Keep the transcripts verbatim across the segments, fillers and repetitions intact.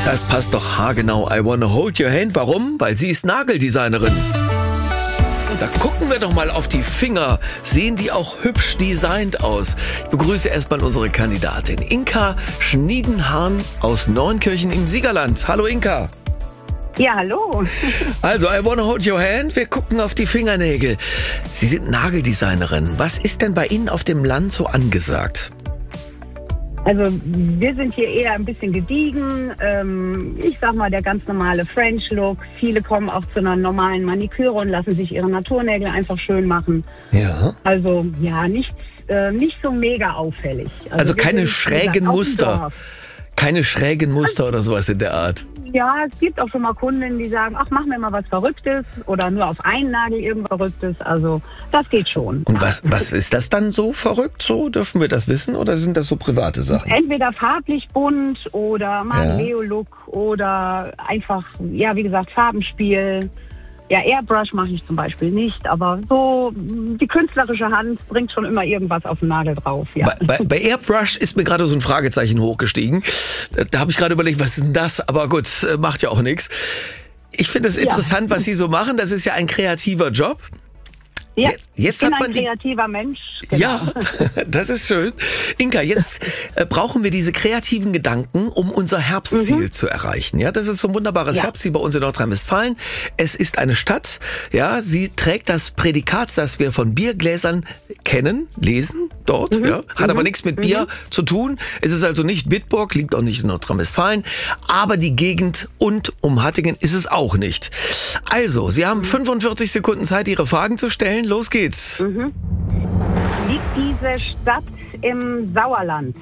Das passt doch haargenau. I wanna hold your hand. Warum? Weil sie ist Nageldesignerin. Und da gucken wir doch mal auf die Finger. Sehen die auch hübsch designt aus? Ich begrüße erstmal unsere Kandidatin Inka Schniedenhahn aus Neunkirchen im Siegerland. Hallo Inka. Ja, hallo. Also, I wanna hold your hand. Wir gucken auf die Fingernägel. Sie sind Nageldesignerin. Was ist denn bei Ihnen auf dem Land so angesagt? Also wir sind hier eher ein bisschen gediegen. Ähm, ich sag mal, der ganz normale French-Look. Viele kommen auch zu einer normalen Maniküre und lassen sich ihre Naturnägel einfach schön machen. Ja. Also ja, nicht, äh, nicht so mega auffällig. Also, Also keine wir sind, wie schrägen gesagt, auf dem Muster. Dorf. Keine schrägen Muster oder sowas in der Art. Ja, es gibt auch schon mal Kundinnen, die sagen, ach, mach mir mal was Verrücktes oder nur auf einen Nagel irgendwas Verrücktes. Also das geht schon. Und was, was ist das dann so verrückt? So dürfen wir das wissen oder sind das so private Sachen? Entweder farblich bunt oder mal Ja. ein Leo-Look oder einfach, ja, wie gesagt, Farbenspiel. Ja, Airbrush mache ich zum Beispiel nicht, aber so die künstlerische Hand bringt schon immer irgendwas auf den Nagel drauf. Ja. Bei, bei, bei Airbrush ist mir gerade so ein Fragezeichen hochgestiegen. Da, da habe ich gerade überlegt, was ist denn das? Aber gut, äh, macht ja auch nichts. Ich finde es interessant, was Sie so machen. Das ist ja ein kreativer Job. Ja, Jetzt, jetzt ich bin hat man ein die. kreativer Mensch. Genau. Ja, das ist schön. Inka, jetzt äh, brauchen wir diese kreativen Gedanken, um unser Herbstziel Mhm. zu erreichen. Ja, das ist so ein wunderbares Ja. Herbstziel bei uns in Nordrhein-Westfalen. Es ist eine Stadt. Ja, sie trägt das Prädikat, das wir von Biergläsern kennen, lesen dort. Mhm. Ja, hat aber Mhm. nichts mit Bier zu tun. Es ist also nicht Bitburg, liegt auch nicht in Nordrhein-Westfalen. Aber die Gegend und um Hattingen ist es auch nicht. Also, Sie haben fünfundvierzig Sekunden Zeit, Ihre Fragen zu stellen. Los geht's. Mhm. Liegt diese Stadt im Sauerland?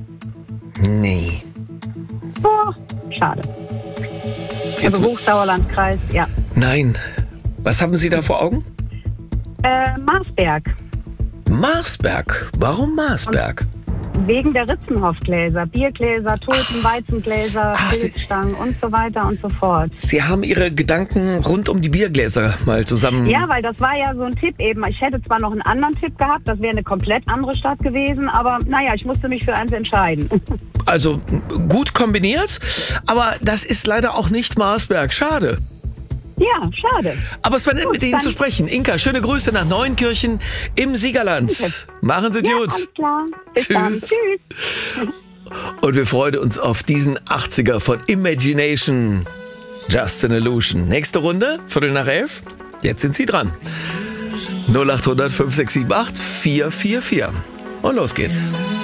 Nee. Oh, schade. Jetzt, Also Hochsauerlandkreis, ja. nein. Was haben Sie da vor Augen? Äh, Marsberg. Marsberg. Warum Marsberg? Wegen der Ritzenhoff-Gläser, Biergläser, Tulpen, Weizengläser, Ah, Sie- Pilzstangen und so weiter und so fort. Sie haben Ihre Gedanken rund um die Biergläser mal zusammen... Ja, weil das war ja so ein Tipp eben. Ich hätte zwar noch einen anderen Tipp gehabt, das wäre eine komplett andere Stadt gewesen, aber naja, ich musste mich für eins entscheiden. Also gut kombiniert, aber das ist leider auch nicht Marsberg. Schade. Ja, schade. Aber es war nett, Gut, mit Ihnen dann- zu sprechen. Inka, schöne Grüße nach Neunkirchen im Siegerland. Danke. Machen Sie Ja, gut. alles klar. Bis dann. Tschüss. Tschüss. Und wir freuen uns auf diesen achtziger von Imagination. Just an Illusion. Nächste Runde, Viertel nach elf. Jetzt sind Sie dran. null acht hundert fünf sechs sieben acht vier vier vier. Und los geht's.